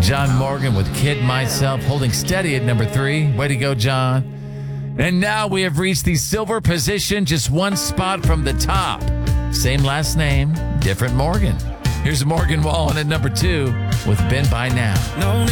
John Morgan with Kid Myself holding steady at number 3. Way to go, John. And now we have reached the silver position, just one spot from the top. Same last name, different Morgan. Here's Morgan Wallen at number 2 with Been By Now. No